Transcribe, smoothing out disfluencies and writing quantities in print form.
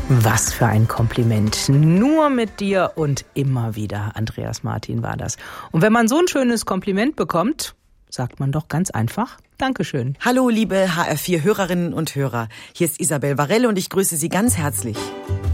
Was für ein Kompliment. Nur mit dir und immer wieder. Andreas Martin war das. Und wenn man so ein schönes Kompliment bekommt, sagt man doch ganz einfach Dankeschön. Hallo, liebe HR4-Hörerinnen und Hörer. Hier ist Isabel Varell und ich grüße Sie ganz herzlich.